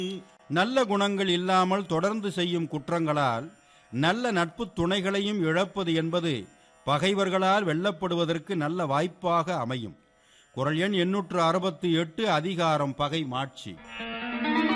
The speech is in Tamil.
நல்ல குணங்கள் இல்லாமல் தொடர்ந்து செய்யும் குற்றங்களால் நல்ல நட்பு துணைகளையும் இழப்பது என்பது பகைவர்களால் வெல்லப்படுவதற்கு நல்ல வாய்ப்பாக அமையும். குறள் எண் 868 அதிகாரம் பகை மாட்சி.